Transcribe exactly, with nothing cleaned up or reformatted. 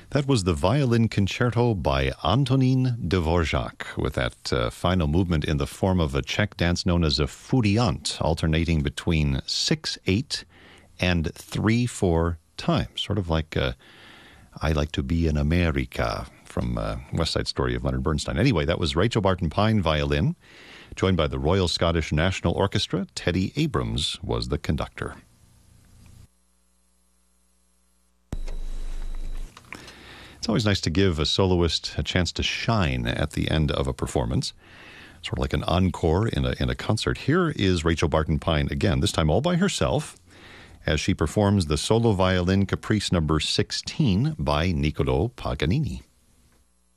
That was the Violin Concerto by Antonín Dvořák, with that uh, final movement in the form of a Czech dance known as a furiant, alternating between six eight and three four times, sort of like uh, I Like to Be in America from uh, West Side Story of Leonard Bernstein. Anyway, that was Rachel Barton Pine, violin, joined by the Royal Scottish National Orchestra. Teddy Abrams was the conductor. It's always nice to give a soloist a chance to shine at the end of a performance, sort of like an encore in a in a concert. Here is Rachel Barton Pine again, this time all by herself, as she performs the solo violin caprice number sixteen by Niccolò Paganini.